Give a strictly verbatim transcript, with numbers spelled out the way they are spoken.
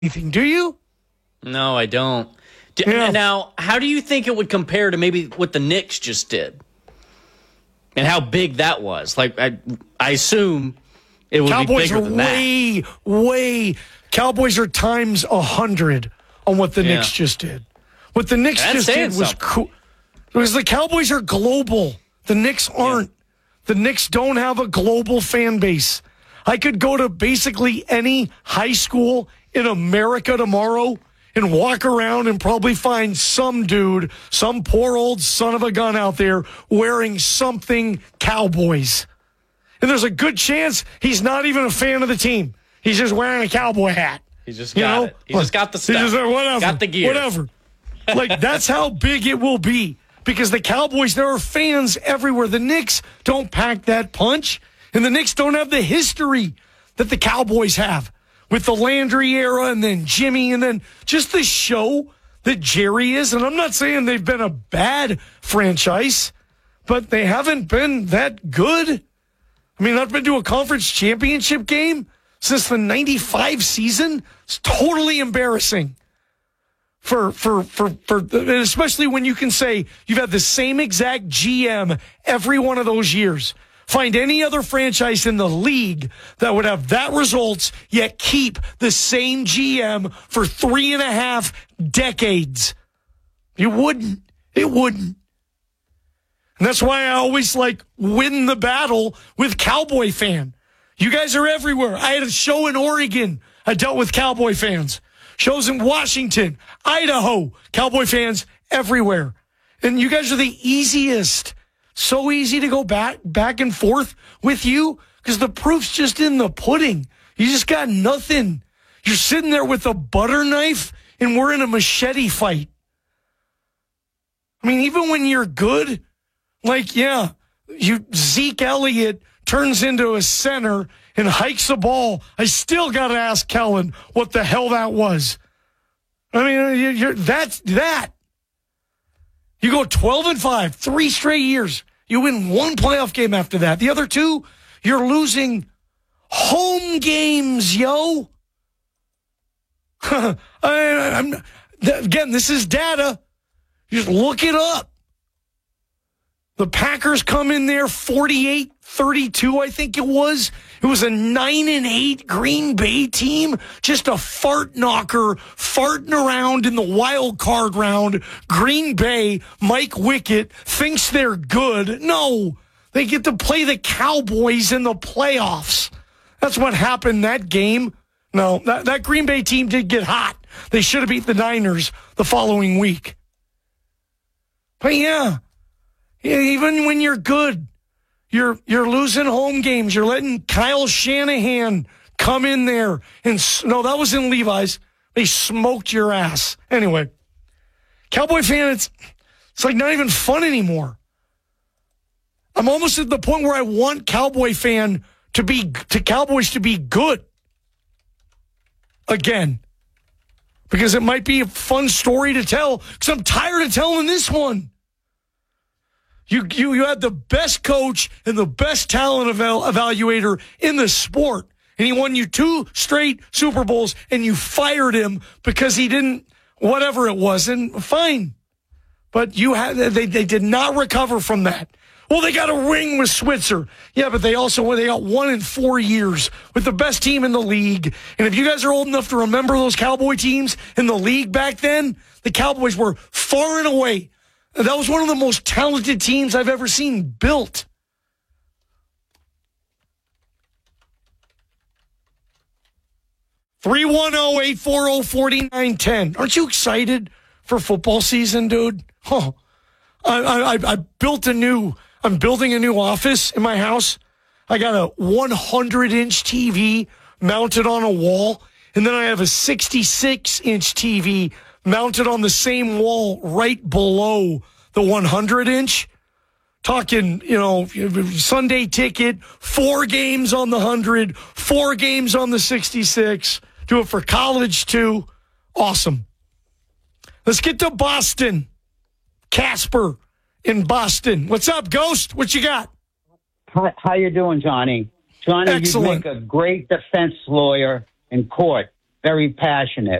anything, do you? No, I don't. Do, Yeah. Now, how do you think it would compare to maybe what the Knicks just did? And how big that was? Like, I, I assume it would Cowboys be bigger are than that. way, way. Cowboys are times a hundred on what the Yeah. Knicks just did. What the Knicks That's just saying did was something. cool. Because the Cowboys are global. The Knicks aren't. The Knicks don't have a global fan base. I could go to basically any high school in America tomorrow and walk around and probably find some dude, some poor old son of a gun out there wearing something Cowboys. And there's a good chance he's not even a fan of the team. He's just wearing a cowboy hat. He just You got know? it. He just got the He stuff. just, uh, whatever. Got the gear. Whatever. Like, that's how big it will be. Because the Cowboys, there are fans everywhere. The Knicks don't pack that punch. And the Knicks don't have the history that the Cowboys have with the Landry era and then Jimmy and then just the show that Jerry is. And I'm not saying they've been a bad franchise, but they haven't been that good. I mean, not been to a conference championship game since the ninety-five season. It's totally embarrassing. For, for, for, for, and especially when you can say you've had the same exact G M every one of those years. Find any other franchise in the league that would have that results, yet keep the same G M for three and a half decades. You wouldn't. It wouldn't. And that's why I always like win the battle with Cowboy fan. You guys are everywhere. I had a show in Oregon. I dealt with Cowboy fans. Shows in Washington, Idaho, Cowboy fans everywhere. And you guys are the easiest. So easy to go back back and forth with you because the proof's just in the pudding. You just got nothing. You're sitting there with a butter knife and we're in a machete fight. I mean, even when you're good, like, yeah, you Zeke Elliott turns into a center and hikes the ball. I still got to ask Kellen what the hell that was. I mean, you're, you're, that's that. You go twelve and five, three straight years. You win one playoff game after that. The other two, you're losing home games, yo. I, I'm, again, this is data. Just look it up. The Packers come in there forty-eight thirty-two, I think it was. It was a nine and eight Green Bay team, just a fart knocker, farting around in the wild card round. Green Bay, Mike Wickett thinks they're good. No, they get to play the Cowboys in the playoffs. That's what happened that game. No, that, that Green Bay team did get hot. They should have beat the Niners the following week. But yeah. Yeah, even when you're good, you're you're losing home games. You're letting Kyle Shanahan come in there. And no, that was in Levi's. They smoked your ass. Anyway, Cowboy fan, it's, it's like not even fun anymore. I'm almost at the point where I want Cowboy fan to be, to Cowboys to be good again. Because it might be a fun story to tell. Because I'm tired of telling this one. You, you you had the best coach and the best talent eval- evaluator in the sport, and he won you two straight Super Bowls, and you fired him because he didn't, whatever it was, and fine. But you had they they did not recover from that. Well, they got a ring with Switzer. Yeah, but they also they got one in four years with the best team in the league. And if you guys are old enough to remember those Cowboy teams in the league back then, the Cowboys were far and away. That was one of the most talented teams I've ever seen built. three one zero, eight four zero, four nine one zero. Aren't you excited for football season, dude? Oh, I, I, I built a new, I'm building a new office in my house. I got a one hundred inch T V mounted on a wall, and then I have a sixty-six inch T V mounted on the same wall right below the one hundred inch. Talking, you know, Sunday ticket, four games on the one hundred, four games on the sixty-six. Do it for college, too. Awesome. Let's get to Boston. Casper in Boston. What's up, Ghost? What you got? How, how you doing, Johnny? Johnny, Excellent. You make a great defense lawyer in court. very passionate.